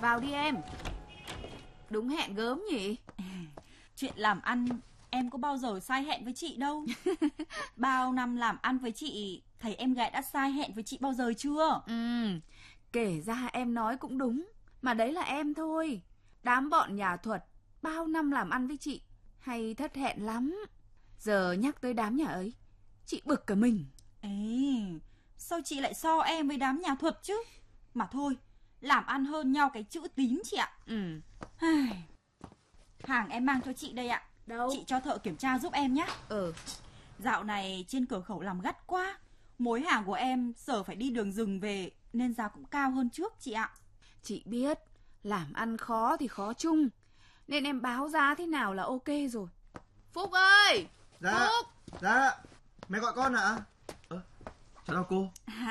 Vào đi em. Đúng hẹn gớm nhỉ? Chuyện làm ăn em có bao giờ sai hẹn với chị đâu. Bao năm làm ăn với chị, thấy em gái đã sai hẹn với chị bao giờ chưa? Kể ra em nói cũng đúng. Mà đấy là em thôi. Đám bọn nhà thuật bao năm làm ăn với chị hay thất hẹn lắm. Giờ nhắc tới đám nhà ấy, chị bực cả mình. Ê, sao chị lại so em với đám nhà thuật chứ? Mà thôi, làm ăn hơn nhau cái chữ tín chị ạ. Hàng em mang cho chị đây ạ. Đâu? Chị cho thợ kiểm tra giúp em nhé. Dạo này trên cửa khẩu làm gắt quá. Mối hàng của em giờ phải đi đường rừng về nên giá cũng cao hơn trước chị ạ. Chị biết, làm ăn khó thì khó chung, nên em báo giá thế nào là ok rồi. Phúc ơi! Dạ. Phúc! Dạ. Mẹ gọi con ạ? Chào cô.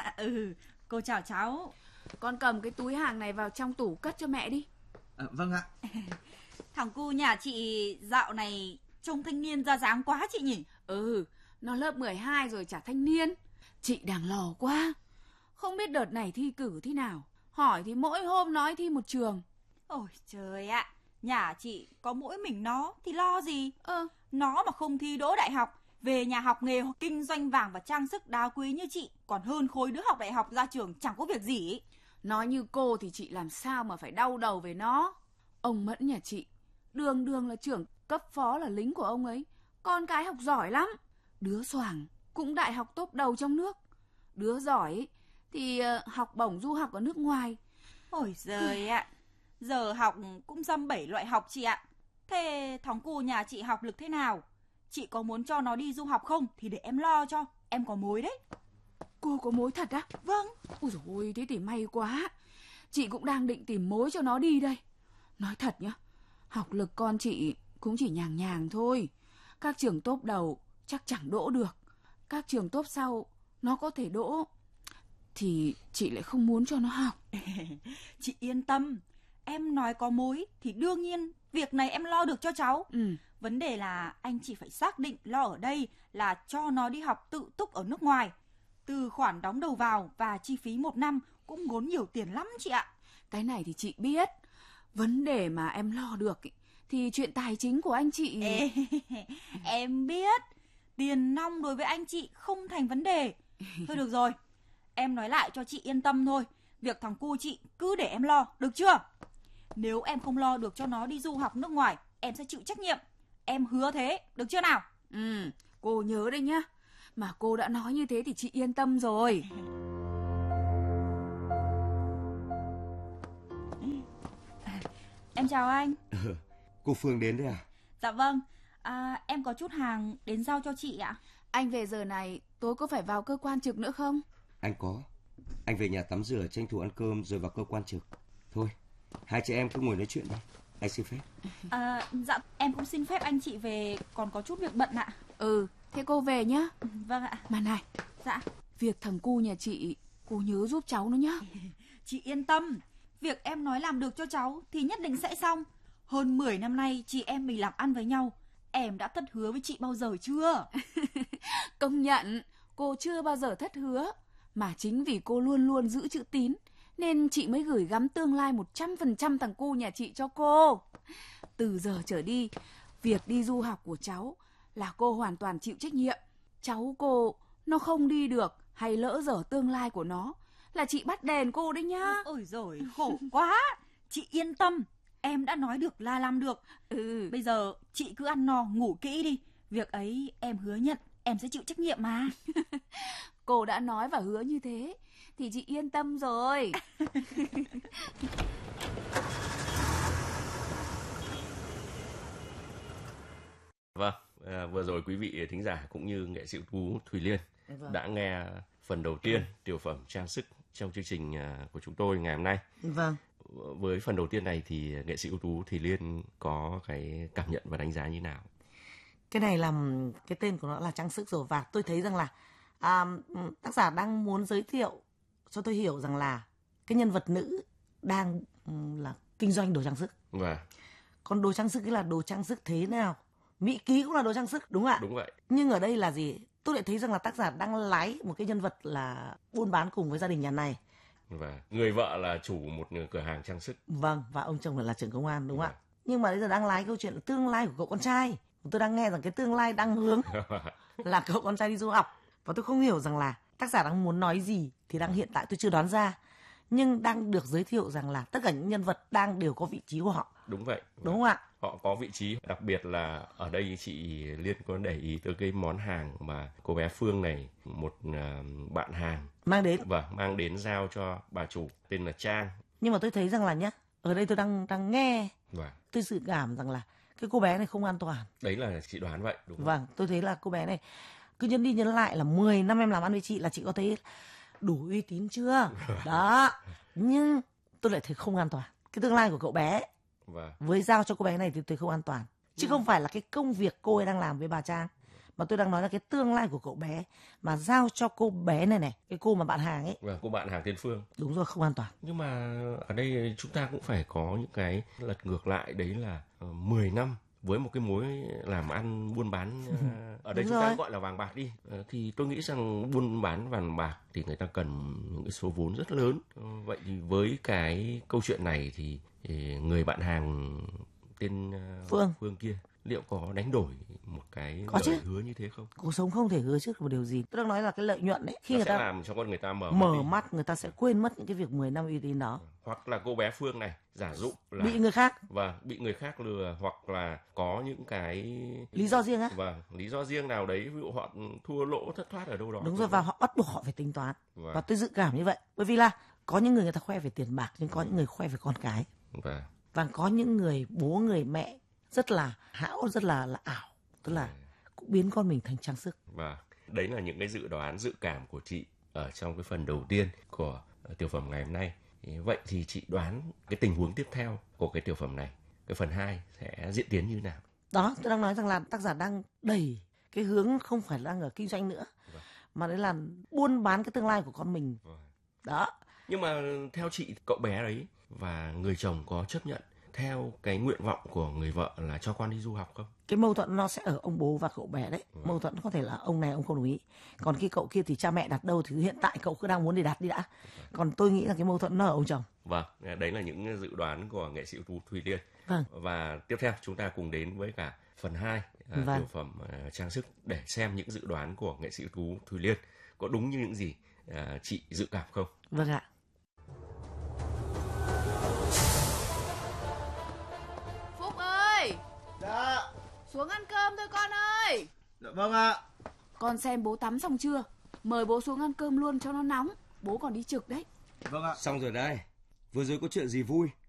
Cô chào cháu. Con cầm cái túi hàng này vào trong tủ cất cho mẹ đi. Vâng ạ. Thằng cu nhà chị dạo này trông thanh niên ra dáng quá chị nhỉ? Nó lớp 12 rồi chả thanh niên. Chị đang lo quá. Không biết đợt này thi cử thế nào. Hỏi thì mỗi hôm nói thi một trường. Ôi trời ạ, nhà chị có mỗi mình nó thì lo gì? Nó mà không thi đỗ đại học, về nhà học nghề kinh doanh vàng và trang sức đá quý như chị, còn hơn khối đứa học đại học ra trường chẳng có việc gì ấy. Nói như cô thì chị làm sao mà phải đau đầu về nó. Ông Mẫn nhà chị đường là trưởng cấp phó là lính của ông ấy. Con cái học giỏi lắm. Đứa Soàng cũng đại học top đầu trong nước. Đứa giỏi ấy, thì học bổng du học ở nước ngoài. Ôi giời ạ, giờ học cũng dăm 7 loại học chị ạ. Thế thằng cu nhà chị học lực thế nào? Chị có muốn cho nó đi du học không thì để em lo cho, em có mối đấy. Cô có mối thật á? Vâng. Ôi dồi ôi, thế thì may quá. Chị cũng đang định tìm mối cho nó đi đây. Nói thật nhá, học lực con chị cũng chỉ nhàng nhàng thôi. Các trường top đầu chắc chẳng đỗ được. Các trường top sau nó có thể đỗ, thì chị lại không muốn cho nó học. Chị yên tâm, em nói có mối thì đương nhiên việc này em lo được cho cháu. Vấn đề là anh chị phải xác định lo ở đây là cho nó đi học tự túc ở nước ngoài. Từ khoản đóng đầu vào và chi phí 1 năm cũng ngốn nhiều tiền lắm chị ạ. Cái này thì chị biết. Vấn đề mà em lo được thì chuyện tài chính của anh chị. Em biết, tiền nong đối với anh chị không thành vấn đề. Thôi được rồi, em nói lại cho chị yên tâm thôi. Việc thằng cu chị cứ để em lo, được chưa? Nếu em không lo được cho nó đi du học nước ngoài, em sẽ chịu trách nhiệm. Em hứa thế, được chưa nào? Cô nhớ đấy nhá. Mà cô đã nói như thế thì chị yên tâm rồi. Em chào anh. Cô Phương đến đấy à? Dạ vâng, em có chút hàng đến giao cho chị ạ. Anh về giờ này tối có phải vào cơ quan trực nữa không? Anh có. Anh về nhà tắm rửa tranh thủ ăn cơm rồi vào cơ quan trực. Thôi, hai chị em cứ ngồi nói chuyện đây. Anh xin phép. Dạ, em cũng xin phép anh chị về, còn có chút việc bận ạ. Thế cô về nhá. Vâng ạ. Mà này. Dạ. Việc thằng cu nhà chị, cô nhớ giúp cháu nó nhá. Chị yên tâm, việc em nói làm được cho cháu thì nhất định sẽ xong. Hơn 10 năm nay chị em mình làm ăn với nhau, em đã thất hứa với chị bao giờ chưa? Công nhận, cô chưa bao giờ thất hứa. Mà chính vì cô luôn luôn giữ chữ tín, nên chị mới gửi gắm tương lai 100% thằng cu nhà chị cho cô. Từ giờ trở đi, việc đi du học của cháu là cô hoàn toàn chịu trách nhiệm. Cháu cô, nó không đi được hay lỡ dở tương lai của nó là chị bắt đền cô đấy nhá. Ôi giời, khổ quá. Chị yên tâm, em đã nói được là làm được. Bây giờ chị cứ ăn no ngủ kỹ đi. Việc ấy em hứa nhận, em sẽ chịu trách nhiệm mà. Cô đã nói và hứa như thế thì chị yên tâm rồi. Vâng, vừa rồi quý vị thính giả cũng như nghệ sĩ ưu tú Thùy Liên đã nghe phần đầu tiên tiểu phẩm trang sức trong chương trình của chúng tôi ngày hôm nay. Vâng. Với phần đầu tiên này thì nghệ sĩ ưu tú Thùy Liên có cái cảm nhận và đánh giá như nào? Cái này là cái tên của nó là trang sức rồi, và tôi thấy rằng là tác giả đang muốn giới thiệu cho tôi hiểu rằng là cái nhân vật nữ đang là kinh doanh đồ trang sức. Vâng. Còn đồ trang sức ấy là đồ trang sức thế nào? Mỹ ký cũng là đồ trang sức, đúng không ạ? Đúng vậy. Nhưng ở đây là gì? Tôi lại thấy rằng là tác giả đang lái một cái nhân vật là buôn bán cùng với gia đình nhà này. Và người vợ là chủ một cửa hàng trang sức. Vâng, và ông chồng là trưởng công an, đúng không ạ? Nhưng mà bây giờ đang lái câu chuyện là tương lai của cậu con trai. Tôi đang nghe rằng cái tương lai đang hướng là cậu con trai đi du học. Và tôi không hiểu rằng là tác giả đang muốn nói gì thì đang hiện tại tôi chưa đoán ra. Nhưng đang được giới thiệu rằng là tất cả những nhân vật đang đều có vị trí của họ. Đúng vậy. Đúng không ạ? Họ có vị trí, đặc biệt là ở đây chị Liên có để ý tới cái món hàng mà cô bé Phương này, một bạn hàng mang đến. Vâng, mang đến giao cho bà chủ tên là Trang. Nhưng mà tôi thấy rằng là nhá, ở đây tôi đang nghe, tôi dự cảm rằng là cái cô bé này không an toàn. Đấy là chị đoán vậy, đúng không? Vâng, tôi thấy là cô bé này cứ nhấn đi nhấn lại là 10 năm em làm ăn với chị là chị có thấy đủ uy tín chưa? Đó, nhưng tôi lại thấy không an toàn. Cái tương lai của cậu bé với giao cho cô bé này thì tôi không an toàn. Chứ không phải là cái công việc cô ấy đang làm với bà Trang. Mà tôi đang nói là cái tương lai của cậu bé mà giao cho cô bé này, cái cô mà bạn hàng ấy. Cô bạn hàng tên Phương. Đúng rồi, không an toàn. Nhưng mà ở đây chúng ta cũng phải có những cái lật ngược lại, đấy là 10 năm với một cái mối làm ăn buôn bán ở đây chúng ta gọi là vàng bạc đi, thì tôi nghĩ rằng buôn bán vàng bạc thì người ta cần những cái số vốn rất lớn. Vậy thì với cái câu chuyện này thì người bạn hàng tên Phương kia liệu có đánh đổi một cái lời hứa như thế không? Cuộc sống không thể hứa trước một điều gì. Tôi đang nói là cái lợi nhuận đấy. Khi người ta làm cho con người ta mở mắt, người ta sẽ quên mất những cái việc 10 năm uy tín đó. Hoặc là cô bé Phương này giả dụ là bị người khác bị người khác lừa, hoặc là có những cái lý do riêng á. Lý do riêng nào đấy, ví dụ họ thua lỗ thất thoát ở đâu đó. Đúng rồi, và họ bắt buộc họ phải tính toán. Và tôi dự cảm như vậy. Bởi vì là có những người ta khoe về tiền bạc, nhưng có những người khoe về con cái. Và có những người bố người mẹ rất là hão, rất là ảo, tức là cũng biến con mình thành trang sức. Và đấy là những cái dự đoán, dự cảm của chị ở trong cái phần đầu tiên của tiểu phẩm ngày hôm nay. Vậy thì chị đoán cái tình huống tiếp theo của cái tiểu phẩm này, cái phần 2 sẽ diễn tiến như nào? Đó, tôi đang nói rằng là tác giả đang đẩy cái hướng không phải đang ở kinh doanh nữa, mà đấy là buôn bán cái tương lai của con mình. Đó. Nhưng mà theo chị, cậu bé đấy và người chồng có chấp nhận theo cái nguyện vọng của người vợ là cho con đi du học không? Cái mâu thuẫn nó sẽ ở ông bố và cậu bé đấy. Mâu thuẫn có thể là ông này ông không đồng ý. Còn cái cậu kia thì cha mẹ đặt đâu thì hiện tại cậu cứ đang muốn để đặt đi đã. Còn tôi nghĩ là cái mâu thuẫn nó ở ông chồng. Vâng, đấy là những dự đoán của nghệ sĩ ưu tú Thùy Liên. Và tiếp theo chúng ta cùng đến với cả phần 2 tiểu phẩm trang sức để xem những dự đoán của nghệ sĩ ưu tú Thùy Liên có đúng như những gì chị dự cảm không? Vâng ạ. Phúc ơi! Dạ. Xuống ăn cơm thôi con ơi. Dạ vâng ạ. Con xem bố tắm xong chưa? Mời bố xuống ăn cơm luôn cho nó nóng. Bố còn đi trực đấy. Vâng ạ. Xong rồi đây. Vừa rồi có chuyện gì vui